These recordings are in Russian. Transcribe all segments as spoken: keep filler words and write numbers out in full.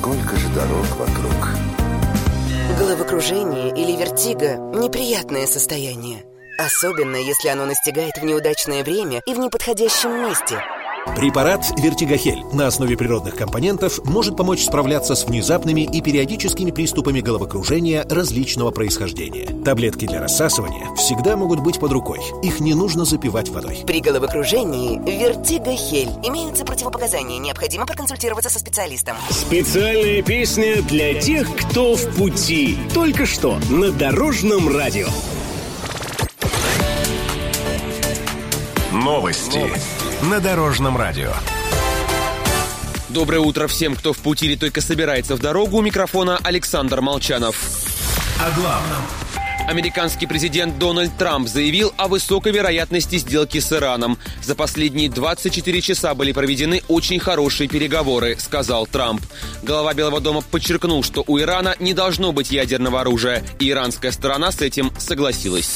сколько же дорог вокруг. Головокружение или вертиго – неприятное состояние. Особенно, если оно настигает в неудачное время и в неподходящем месте. Препарат «Вертигохель» на основе природных компонентов может помочь справляться с внезапными и периодическими приступами головокружения различного происхождения. Таблетки для рассасывания всегда могут быть под рукой. Их не нужно запивать водой. При головокружении «Вертигохель». Имеются противопоказания. Необходимо проконсультироваться со специалистом. Специальная песня для тех, кто в пути. Только что на Дорожном радио. Новости. Новости на Дорожном радио. Доброе утро всем, кто в пути или только собирается в дорогу. У микрофона Александр Молчанов. О главном. Американский президент Дональд Трамп заявил о высокой вероятности сделки с Ираном. За последние двадцать четыре часа были проведены очень хорошие переговоры, сказал Трамп. Глава Белого дома подчеркнул, что у Ирана не должно быть ядерного оружия, и иранская сторона с этим согласилась.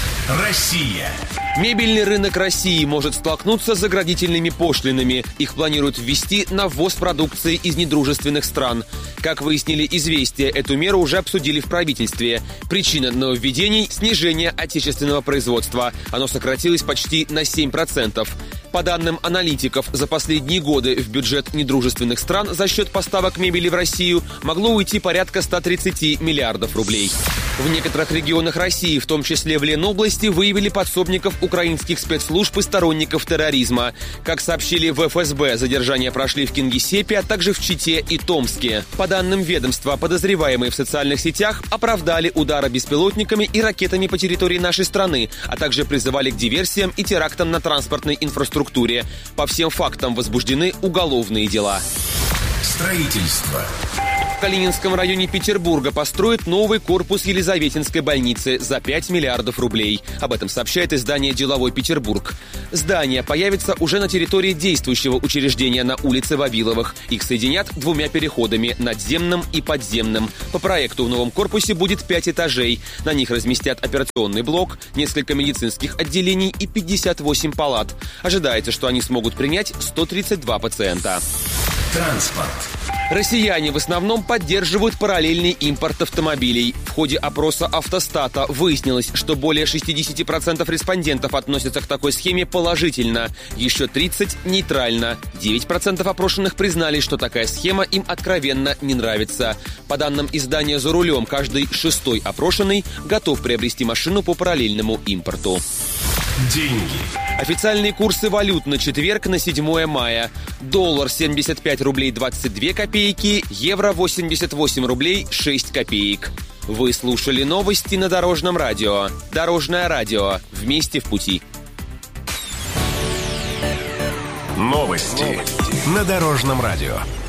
Россия. Мебельный рынок России может столкнуться с заградительными пошлинами. Их планируют ввести на ввоз продукции из недружественных стран. Как выяснили «Известия», эту меру уже обсудили в правительстве. Причина нововведений – снижение отечественного производства. Оно сократилось почти на семь процентов. По данным аналитиков, за последние годы в бюджет недружественных стран за счет поставок мебели в Россию могло уйти порядка ста тридцати миллиардов рублей. В некоторых регионах России, в том числе в Ленобласти, выявили подсобников украинских спецслужб и сторонников терроризма. Как сообщили в эф эс бэ, задержания прошли в Кингисеппе, а также в Чите и Томске. По данным ведомства, подозреваемые в социальных сетях оправдали удары беспилотниками и ракетами по территории нашей страны, а также призывали к диверсиям и терактам на транспортной инфраструктуре. По всем фактам возбуждены уголовные дела. Строительство. В Калининском районе Петербурга построят новый корпус Елизаветинской больницы за пять миллиардов рублей. Об этом сообщает издание «Деловой Петербург». Здание появится уже на территории действующего учреждения на улице Вавиловых. Их соединят двумя переходами – надземным и подземным. По проекту в новом корпусе будет пять этажей. На них разместят операционный блок, несколько медицинских отделений и пятьдесят восемь палат. Ожидается, что они смогут принять сто тридцать два пациента. Транспорт. Россияне в основном поддерживают параллельный импорт автомобилей. В ходе опроса «Автостата» выяснилось, что более шестьдесят процентов респондентов относятся к такой схеме положительно, еще тридцать процентов нейтрально. девять процентов опрошенных признали, что такая схема им откровенно не нравится. По данным издания «За рулем», каждый шестой опрошенный готов приобрести машину по параллельному импорту. Деньги. Официальные курсы валют на четверг, на седьмое мая. Доллар семьдесят пять рублей двадцать две копейки, евро восемьдесят восемь рублей шесть копеек. Вы слушали новости на Дорожном радио. Дорожное радио. Вместе в пути. Новости на Дорожном радио.